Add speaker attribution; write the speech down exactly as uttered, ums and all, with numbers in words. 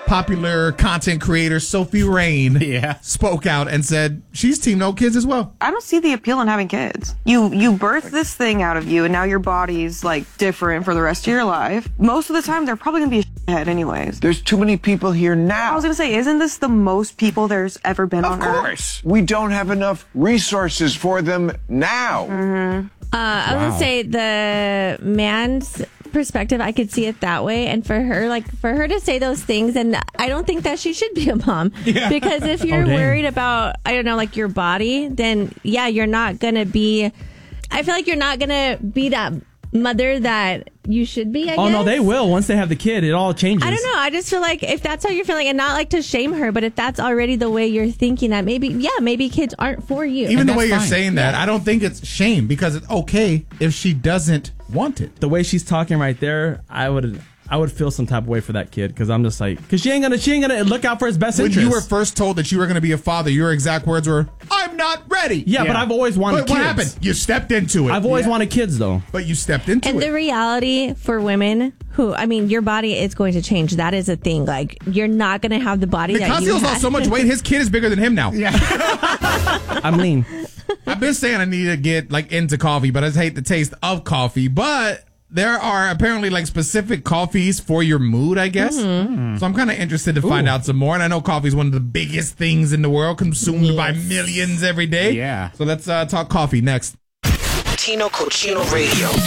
Speaker 1: popular content creator Sophie Rain
Speaker 2: yeah.
Speaker 1: spoke out and said she's team no kids as well.
Speaker 3: I don't see the appeal in having kids. You you birth this thing out of you, and now your body's like different for the rest of your life. Most of the time, they're probably gonna be a shithead anyways.
Speaker 4: There's too many people here now.
Speaker 3: I was gonna say, isn't this the most people there's ever been on Earth?
Speaker 4: Of course. We don't have enough resources for them now.
Speaker 3: Mm-hmm.
Speaker 5: Uh, I
Speaker 4: Wow.
Speaker 5: would say the man's perspective, I could see it that way, and for her, like for her to say those things, and I don't think that she should be a mom.
Speaker 2: Yeah.
Speaker 5: Because if you're
Speaker 2: Oh, dang.
Speaker 5: worried about, I don't know, like your body, then yeah, you're not gonna be. I feel like you're not gonna be that mother that you should be. I
Speaker 6: oh
Speaker 5: guess.
Speaker 6: no, they will once they have the kid. It all changes.
Speaker 5: I don't know. I just feel like if that's how you're feeling, and not like to shame her, but if that's already the way you're thinking, that maybe, yeah, maybe kids aren't for you.
Speaker 1: Even
Speaker 5: And
Speaker 1: the
Speaker 5: that's
Speaker 1: way you're
Speaker 5: fine.
Speaker 1: saying that,
Speaker 5: Yeah.
Speaker 1: I don't think it's shame because it's okay if she doesn't want it.
Speaker 6: The way she's talking right there, I would I would feel some type of way for that kid because I'm just like, because she ain't gonna she ain't gonna look out for his best
Speaker 1: When
Speaker 6: interest.
Speaker 1: you were first told that you were going to be a father, your exact words were, "I'm not ready."
Speaker 6: Yeah, but I've always wanted
Speaker 1: But
Speaker 6: kids.
Speaker 1: what happened? You stepped into it.
Speaker 6: I've always wanted kids though.
Speaker 1: But you stepped into
Speaker 5: And
Speaker 1: it.
Speaker 5: the reality for women who, I mean, your body is going to change. That is a thing. Like, you're not going to have the body that you
Speaker 1: Nicasio's
Speaker 5: had.
Speaker 1: lost so much weight, his kid is bigger than him now.
Speaker 2: Yeah.
Speaker 6: I'm lean.
Speaker 1: I've been saying I need to get like into coffee, but I just hate the taste of coffee. But there are apparently like specific coffees for your mood, I guess.
Speaker 5: Mm-hmm.
Speaker 1: So I'm kind of interested to find
Speaker 2: Ooh.
Speaker 1: out some more. And I know coffee is one of the biggest things in the world, consumed
Speaker 5: Yes.
Speaker 1: by millions every day.
Speaker 2: Yeah.
Speaker 1: So let's uh, talk coffee next.
Speaker 7: Tino Cochino Radio.